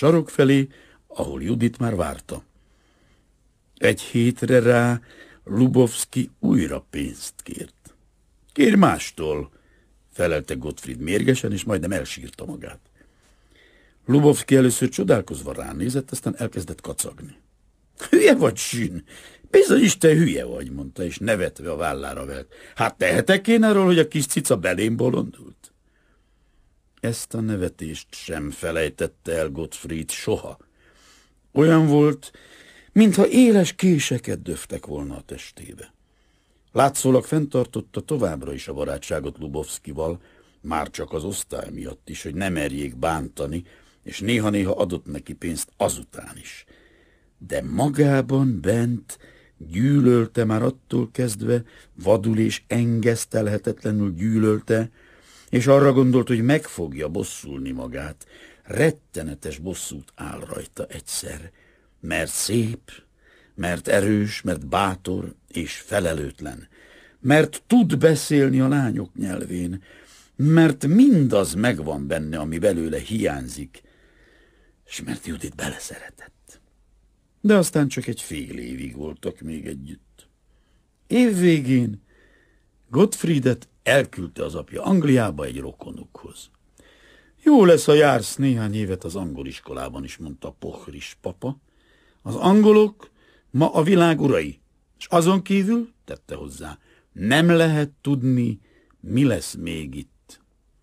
sarok felé, ahol Judit már várta. Egy hétre rá Lubovszki újra pénzt kért. Kérj mástól, felelte Gottfried mérgesen, és majdnem elsírta magát. Lubovszki először csodálkozva ránézett, aztán elkezdett kacagni. Hülye vagy, Sün? Bizony is te hülye vagy, mondta, és nevetve a vállára vert. Hát tehetek én arról, hogy a kis cica belém bolondult? Ezt a nevetést sem felejtette el Gottfried soha. Olyan volt, mintha éles késeket döftek volna a testébe. Látszólag fenntartotta továbbra is a barátságot Lubovszkival, már csak az osztály miatt is, hogy ne merjék bántani, és néha-néha adott neki pénzt azután is. De magában bent gyűlölte már attól kezdve, vadul és engesztelhetetlenül gyűlölte, és arra gondolt, hogy meg fogja bosszulni magát. Rettenetes bosszút áll rajta egyszer, mert szép, mert erős, mert bátor és felelőtlen, mert tud beszélni a lányok nyelvén, mert mindaz megvan benne, ami belőle hiányzik, és mert Judit beleszeretett. De aztán csak egy fél évig voltak még együtt. Év végén Gottfriedet elküldte az apja Angliába egy rokonukhoz. Jó lesz, ha jársz néhány évet az angol iskolában is, mondta Pochris papa. Az angolok ma a világ urai, és azon kívül, tette hozzá, nem lehet tudni, mi lesz még itt.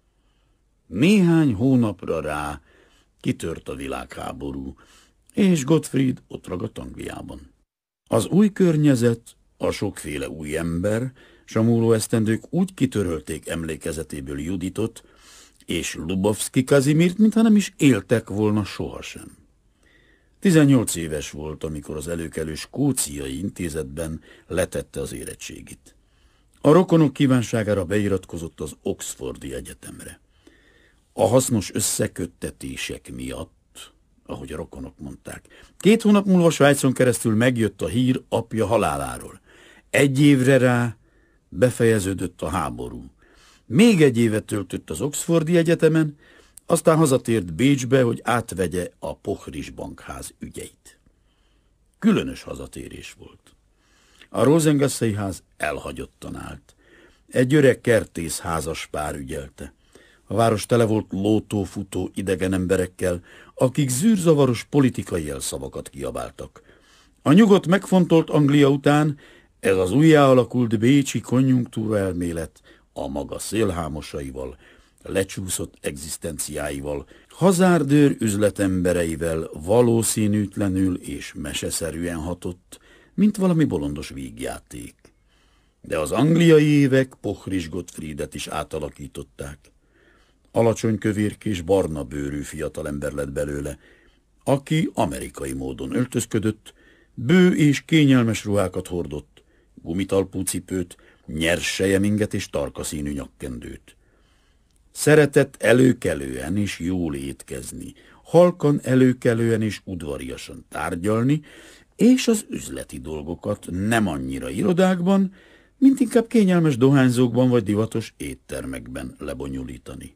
Néhány hónapra rá kitört a világháború, és Gottfried ott ragadt Angliában. Az új környezet, a sokféle új ember, s a múló esztendők úgy kitörölték emlékezetéből Juditot és Lubovszki Kazimirt, mintha nem is éltek volna sohasem. 18 éves volt, amikor az előkelő skóciai intézetben letette az érettségit. A rokonok kívánságára beiratkozott az Oxfordi Egyetemre. A hasznos összeköttetések miatt, ahogy a rokonok mondták. 2 hónap múlva Svájcon keresztül megjött a hír apja haláláról. 1 évre rá befejeződött a háború. Még 1 évet töltött az Oxfordi Egyetemen, aztán hazatért Bécsbe, hogy átvegye a Pochris bankház ügyeit. Különös hazatérés volt. A Rosengassei ház elhagyottan állt. Egy öreg kertész házas pár ügyelte. A város tele volt lótó-futó idegen emberekkel, akik zűrzavaros politikai jelszavakat kiabáltak. A nyugodt megfontolt Anglia után ez az újjáalakult bécsi konjunktúra elmélet a maga szélhámosaival, lecsúszott egzisztenciáival, hazárdőr üzletembereivel valószínűtlenül és meseszerűen hatott, mint valami bolondos vígjáték. De az angliai évek Pochris Gottfriedet is átalakították. Alacsony kövérkés, barna bőrű fiatalember lett belőle, aki amerikai módon öltözködött, bő és kényelmes ruhákat hordott, gumitalpú cipőt, nyers sejeminget és tarka színű nyakkendőt. Szeretett előkelően és jól étkezni, halkan előkelően és udvariasan tárgyalni, és az üzleti dolgokat nem annyira irodákban, mint inkább kényelmes dohányzókban vagy divatos éttermekben lebonyolítani.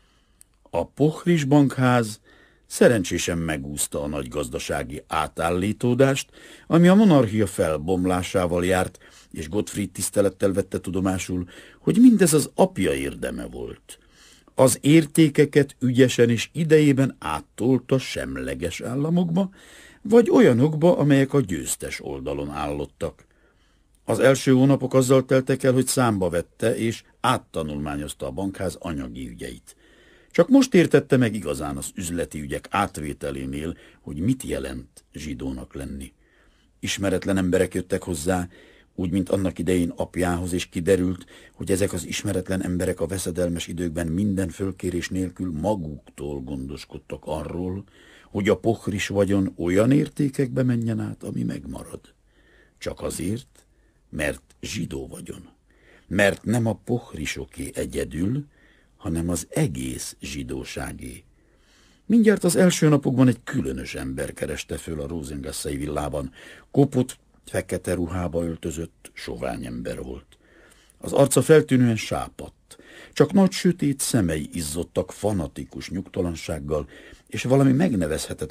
A Pochris bankház szerencsésen megúszta a nagy gazdasági átállítódást, ami a monarchia felbomlásával járt, és Gottfried tisztelettel vette tudomásul, hogy mindez az apja érdeme volt. Az értékeket ügyesen és idejében áttolta semleges államokba, vagy olyanokba, amelyek a győztes oldalon állottak. Az első hónapok azzal teltek el, hogy számba vette és áttanulmányozta a bankház anyagi ügyeit. Csak most értette meg igazán az üzleti ügyek átvételénél, hogy mit jelent zsidónak lenni. Ismeretlen emberek jöttek hozzá, úgy, mint annak idején apjához, és kiderült, hogy ezek az ismeretlen emberek a veszedelmes időkben minden fölkérés nélkül maguktól gondoskodtak arról, hogy a Pochris vagyon olyan értékekbe menjen át, ami megmarad. Csak azért, mert zsidó vagyon. Mert nem a Pochrisoké egyedül, hanem az egész zsidóságé. Mindjárt az első napokban egy különös ember kereste föl a Rosengassei villában. Kopott, fekete ruhába öltözött, sovány ember volt. Az arca feltűnően sápadt, csak nagy sötét szemei izzottak fanatikus nyugtalansággal, és valami megnevezhetetlen